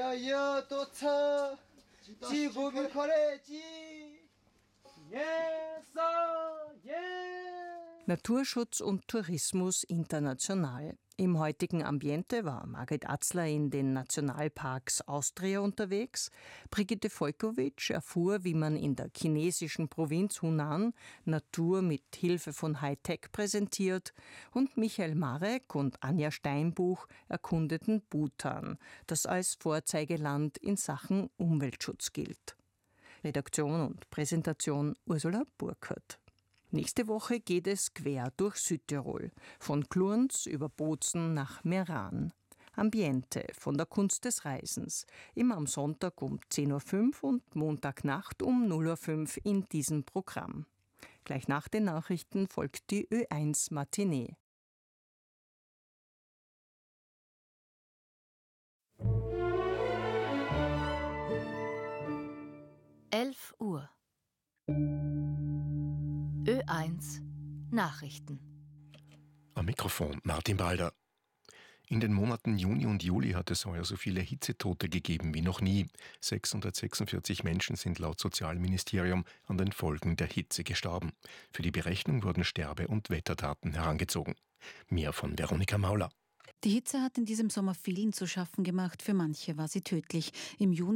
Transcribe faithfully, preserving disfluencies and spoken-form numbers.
위하여 도차 지구를 거래지. Yes, oh, yeah. Naturschutz und Tourismus international. Im heutigen Ambiente war Margret Atzler in den Nationalparks Austria unterwegs. Brigitte Volkowitsch erfuhr, wie man in der chinesischen Provinz Hunan Natur mit Hilfe von Hightech präsentiert. Und Michael Marek und Anja Steinbuch erkundeten Bhutan, das als Vorzeigeland in Sachen Umweltschutz gilt. Redaktion und Präsentation Ursula Burkhardt. Nächste Woche geht es quer durch Südtirol, von Glurns über Bozen nach Meran. Ambiente von der Kunst des Reisens, immer am Sonntag um zehn Uhr fünf und Montagnacht um null Uhr fünf in diesem Programm. Gleich nach den Nachrichten folgt die Ö eins Matinee. elf Uhr. Ö eins Nachrichten. Am Mikrofon Martin Balder. In den Monaten Juni und Juli hat es heuer so viele Hitzetote gegeben wie noch nie. sechshundertsechsundvierzig Menschen sind laut Sozialministerium an den Folgen der Hitze gestorben. Für die Berechnung wurden Sterbe- und Wetterdaten herangezogen. Mehr von Veronika Mauler. Die Hitze hat in diesem Sommer vielen zu schaffen gemacht. Für manche war sie tödlich. Im Juni